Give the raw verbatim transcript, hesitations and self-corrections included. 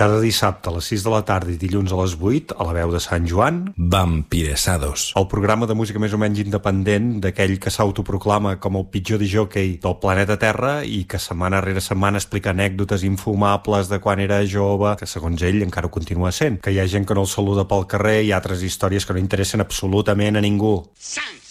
Cada dissabte a les sis de la tarda i dilluns a les vuit, a la veu de Sant Joan, Vampiresados. el programa de música més o menys independent d'aquell que s'autoproclama com el pitjor discjòquei del planeta Terra i que setmana rere setmana explica anècdotes infumables de quan era jove, que segons ell encara ho continua sent, que hi ha gent que no el saluda pel carrer i altres històries que no interessen absolutament a ningú. Sans!